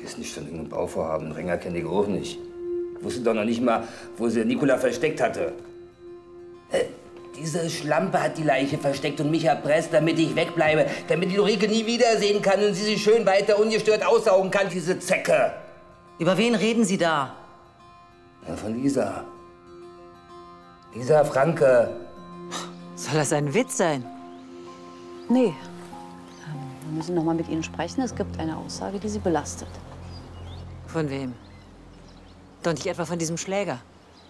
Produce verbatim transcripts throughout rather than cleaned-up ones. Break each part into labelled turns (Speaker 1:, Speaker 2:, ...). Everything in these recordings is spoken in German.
Speaker 1: ist nicht von irgendeinem Bauvorhaben. Renger kenne ich auch nicht. Ich wusste doch noch nicht mal, wo sie Nikola versteckt hatte. Äh, diese Schlampe hat die Leiche versteckt und mich erpresst, damit ich wegbleibe. Damit die Ulrike nie wiedersehen kann und sie sich schön weiter ungestört aussaugen kann, diese Zecke.
Speaker 2: Über wen reden Sie da?
Speaker 1: Ja, von Lisa. Lisa Franke.
Speaker 2: Soll das ein Witz sein?
Speaker 3: Nee. Ähm, wir müssen noch mal mit Ihnen sprechen. Es gibt eine Aussage, die Sie belastet.
Speaker 2: Von wem? Doch nicht etwa von diesem Schläger.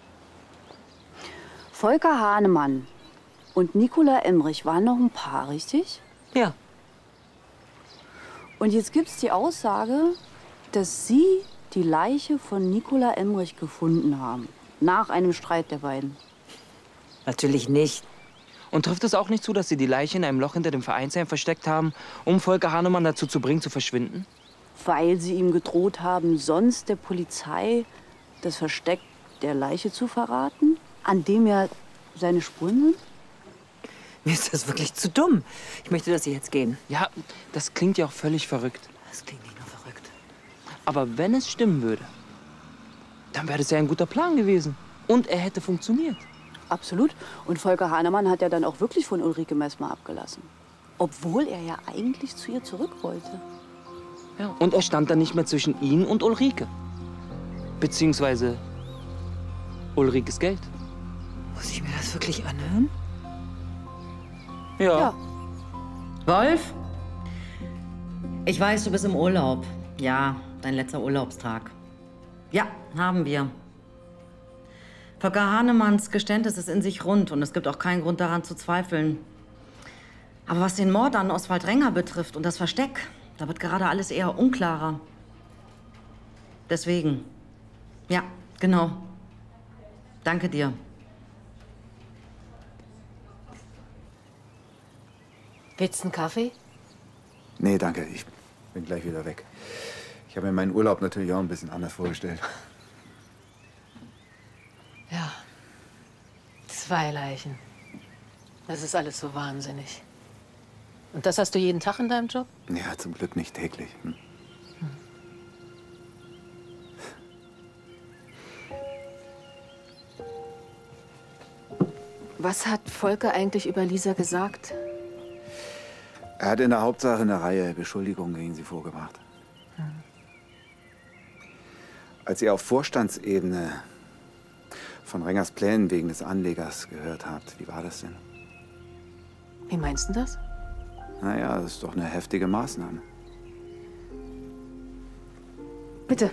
Speaker 3: Volker Hahnemann und Nikola Emmerich waren noch ein Paar, richtig?
Speaker 2: Ja.
Speaker 3: Und jetzt gibt es die Aussage, dass Sie die Leiche von Nikola Emmerich gefunden haben. Nach einem Streit der beiden.
Speaker 2: Natürlich nicht.
Speaker 4: Und trifft es auch nicht zu, dass Sie die Leiche in einem Loch hinter dem Vereinsheim versteckt haben, um Volker Hahnemann dazu zu bringen, zu verschwinden?
Speaker 3: Weil Sie ihm gedroht haben, sonst der Polizei das Versteck der Leiche zu verraten, an dem ja seine Spuren sind?
Speaker 2: Mir ist das wirklich zu dumm. Ich möchte, dass Sie jetzt gehen.
Speaker 4: Ja, das klingt ja auch völlig verrückt.
Speaker 2: Das klingt nicht nur verrückt.
Speaker 4: Aber wenn es stimmen würde, dann wäre das ja ein guter Plan gewesen. Und er hätte funktioniert.
Speaker 3: Absolut. Und Volker Hahnemann hat ja dann auch wirklich von Ulrike Messmer abgelassen. Obwohl er ja eigentlich zu ihr zurück wollte.
Speaker 4: Ja. Und er stand dann nicht mehr zwischen Ihnen und Ulrike. Beziehungsweise Ulrikes Geld.
Speaker 2: Muss ich mir das wirklich anhören?
Speaker 4: Ja.
Speaker 3: Ja.
Speaker 5: Wolf? Ich weiß, du bist im Urlaub. Ja, dein letzter Urlaubstag. Ja, haben wir. Volker Hahnemanns Geständnis ist in sich rund und es gibt auch keinen Grund daran zu zweifeln. Aber was den Mord an Oswald Renger betrifft und das Versteck, da wird gerade alles eher unklarer. Deswegen. Ja, genau. Danke dir.
Speaker 6: Willst du einen Kaffee?
Speaker 7: Nee, danke. Ich bin gleich wieder weg. Ich habe mir meinen Urlaub natürlich auch ein bisschen anders vorgestellt.
Speaker 6: Ja. Zwei Leichen. Das ist alles so wahnsinnig. Und das hast du jeden Tag in deinem Job?
Speaker 7: Ja, zum Glück nicht täglich. Hm.
Speaker 6: Was hat Volker eigentlich über Lisa gesagt?
Speaker 7: Er hat in der Hauptsache eine Reihe Beschuldigungen gegen sie vorgebracht.
Speaker 6: Hm.
Speaker 7: Als ihr auf Vorstandsebene von Rengers Plänen wegen des Anlegers gehört habt, wie war das denn?
Speaker 6: Wie meinst du das?
Speaker 7: Naja, das ist doch eine heftige Maßnahme.
Speaker 6: Bitte.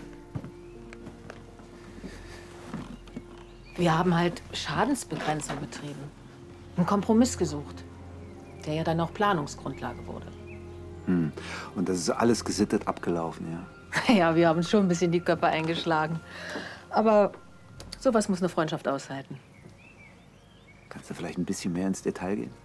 Speaker 6: Wir haben halt Schadensbegrenzung betrieben. Einen Kompromiss gesucht, der ja dann auch Planungsgrundlage wurde.
Speaker 7: Hm. Und das ist alles gesittet abgelaufen, ja?
Speaker 6: Ja, wir haben schon ein bisschen die Köpfe eingeschlagen. Aber sowas muss eine Freundschaft aushalten.
Speaker 7: Kannst du vielleicht ein bisschen mehr ins Detail gehen?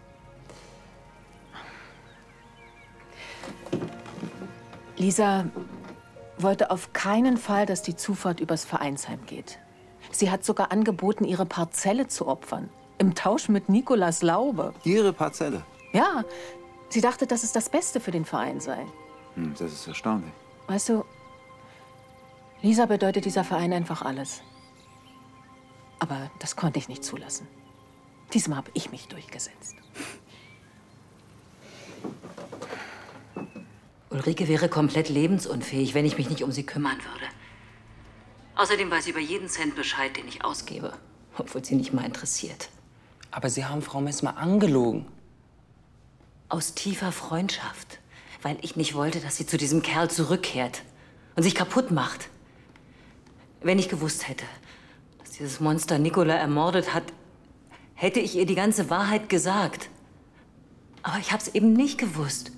Speaker 6: Lisa wollte auf keinen Fall, dass die Zufahrt übers Vereinsheim geht. Sie hat sogar angeboten, ihre Parzelle zu opfern. Im Tausch mit Nikolas Laube.
Speaker 7: Ihre Parzelle?
Speaker 6: Ja, sie dachte, dass es das Beste für den Verein sei.
Speaker 7: Hm, das ist erstaunlich.
Speaker 6: Weißt du, Lisa bedeutet dieser Verein einfach alles. Aber das konnte ich nicht zulassen. Diesmal habe ich mich durchgesetzt.
Speaker 2: Ulrike wäre komplett lebensunfähig, wenn ich mich nicht um sie kümmern würde. Außerdem weiß sie über jeden Cent Bescheid, den ich ausgebe. Obwohl sie nicht mal interessiert.
Speaker 4: Aber Sie haben Frau Messmer angelogen.
Speaker 2: Aus tiefer Freundschaft. Weil ich nicht wollte, dass sie zu diesem Kerl zurückkehrt. Und sich kaputt macht. Wenn ich gewusst hätte, dass dieses Monster Nikola ermordet hat, hätte ich ihr die ganze Wahrheit gesagt. Aber ich hab's eben nicht gewusst.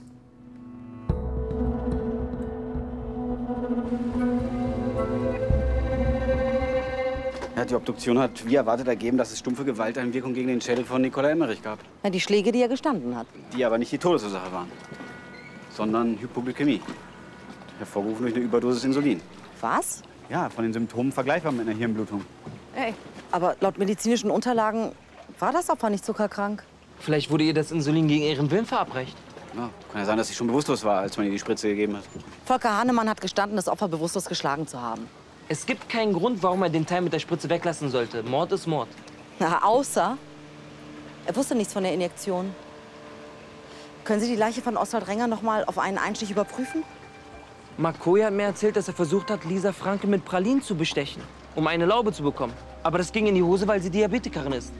Speaker 8: Ja, die Obduktion hat wie erwartet ergeben, dass es stumpfe Gewalteinwirkung gegen den Schädel von Nikola Emmerich gab.
Speaker 5: Na, die Schläge, die er gestanden hat.
Speaker 8: Die aber nicht die Todesursache waren, sondern Hypoglykämie. Hervorgerufen durch eine Überdosis Insulin.
Speaker 5: Was?
Speaker 8: Ja, von den Symptomen vergleichbar mit einer Hirnblutung.
Speaker 5: Ey, aber laut medizinischen Unterlagen war das Opfer nicht zuckerkrank.
Speaker 4: Vielleicht wurde ihr das Insulin gegen ihren Willen verabreicht.
Speaker 8: Ja, kann ja sein, dass sie schon bewusstlos war, als man ihr die Spritze gegeben hat.
Speaker 5: Volker Hahnemann hat gestanden, das Opfer bewusstlos geschlagen zu haben.
Speaker 4: Es gibt keinen Grund, warum er den Teil mit der Spritze weglassen sollte. Mord ist Mord.
Speaker 5: Na, außer, er wusste nichts von der Injektion. Können Sie die Leiche von Oswald Renger noch mal auf einen Einstich überprüfen?
Speaker 4: Makoya hat mir erzählt, dass er versucht hat, Lisa Franke mit Pralinen zu bestechen, um eine Laube zu bekommen. Aber das ging in die Hose, weil sie Diabetikerin ist.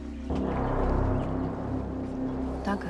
Speaker 3: Danke.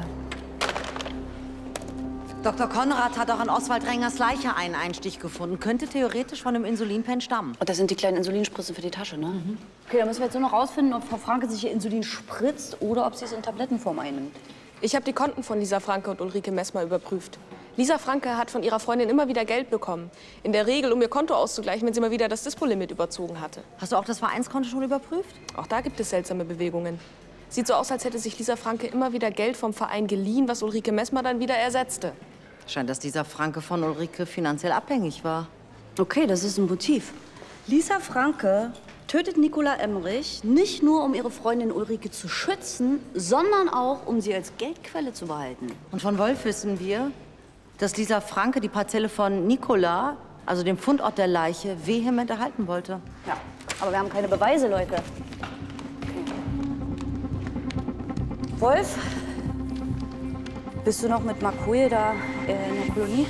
Speaker 5: Doktor Konrad hat auch an Oswald Rengers Leiche einen Einstich gefunden. Könnte theoretisch von einem Insulinpen stammen.
Speaker 3: Und das sind die kleinen Insulinspritzen für die Tasche, ne? Mhm. Okay, dann müssen wir jetzt nur noch rausfinden, ob Frau Franke sich ihr Insulin spritzt oder ob sie es in Tablettenform einnimmt.
Speaker 9: Ich habe die Konten von Lisa Franke und Ulrike Messmer überprüft. Lisa Franke hat von ihrer Freundin immer wieder Geld bekommen. In der Regel, um ihr Konto auszugleichen, wenn sie mal wieder das Dispo-Limit überzogen hatte.
Speaker 5: Hast du auch das Vereinskonto schon überprüft?
Speaker 9: Auch da gibt es seltsame Bewegungen. Sieht so aus, als hätte sich Lisa Franke immer wieder Geld vom Verein geliehen, was Ulrike Messmer dann wieder ersetzte.
Speaker 5: Scheint, dass Lisa Franke von Ulrike finanziell abhängig war.
Speaker 3: Okay, das ist ein Motiv. Lisa Franke tötet Nicola Emmerich nicht nur, um ihre Freundin Ulrike zu schützen, sondern auch, um sie als Geldquelle zu behalten.
Speaker 5: Und von Wolf wissen wir, dass Lisa Franke die Parzelle von Nicola, also dem Fundort der Leiche, vehement erhalten wollte.
Speaker 3: Ja, aber wir haben keine Beweise, Leute. Okay. Wolf, bist du noch mit Makoye da äh, in der Kolonie?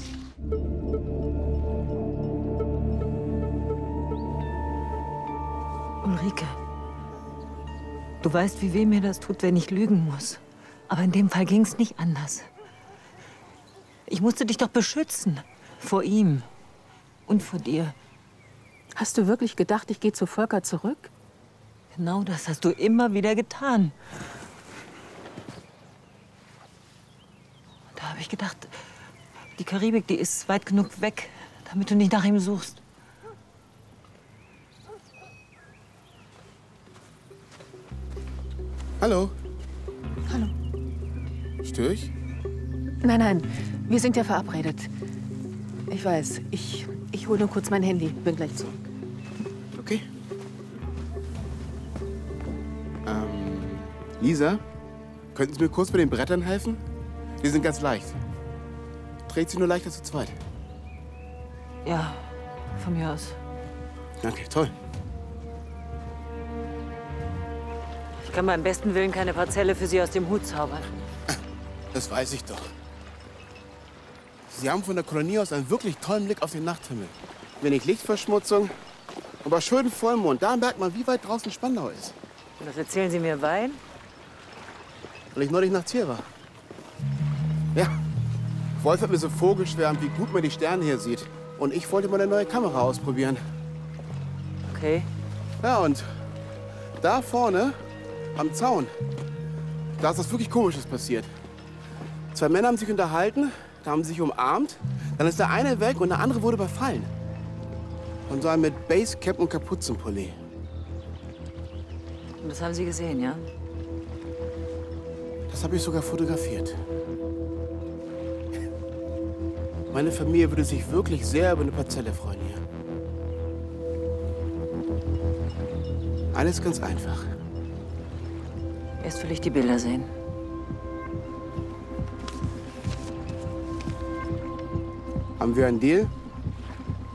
Speaker 2: Ulrike, du weißt, wie weh mir das tut, wenn ich lügen muss. Aber in dem Fall ging es nicht anders. Ich musste dich doch beschützen. Vor ihm und vor dir.
Speaker 6: Hast du wirklich gedacht, ich gehe zu Volker zurück?
Speaker 2: Genau das hast du immer wieder getan. Da habe ich gedacht, die Karibik, die ist weit genug weg, damit du nicht nach ihm suchst.
Speaker 10: Hallo.
Speaker 6: Hallo.
Speaker 10: Störe ich?
Speaker 6: Nein, nein, wir sind ja verabredet. Ich weiß, ich, ich hole nur kurz mein Handy. Bin gleich zurück.
Speaker 10: Okay. Ähm, Lisa, könnten Sie mir kurz bei den Brettern helfen? Die sind ganz leicht. Dreht sie nur leichter zu zweit.
Speaker 2: Ja, von mir aus.
Speaker 10: Okay, toll.
Speaker 2: Ich kann beim besten Willen keine Parzelle für Sie aus dem Hut zaubern.
Speaker 10: Das weiß ich doch. Sie haben von der Kolonie aus einen wirklich tollen Blick auf den Nachthimmel. Wenig Lichtverschmutzung, aber schön Vollmond. Da merkt man, wie weit draußen Spandau ist.
Speaker 2: Und das erzählen Sie mir weil?
Speaker 10: Weil ich neulich nachts hier war. Ja, Wolf hat mir so vorgeschwärmt, wie gut man die Sterne hier sieht. Und ich wollte mal eine neue Kamera ausprobieren.
Speaker 2: Okay.
Speaker 10: Ja, und da vorne am Zaun, da ist was wirklich Komisches passiert. Zwei Männer haben sich unterhalten, da haben sie sich umarmt. Dann ist der eine weg und der andere wurde überfallen. Und so ein mit Basecap und Kapuzenpulli.
Speaker 2: Und das haben Sie gesehen, ja?
Speaker 10: Das habe ich sogar fotografiert. Meine Familie würde sich wirklich sehr über eine Parzelle freuen hier. Alles ganz einfach.
Speaker 2: Erst will ich die Bilder sehen.
Speaker 10: Haben wir einen Deal?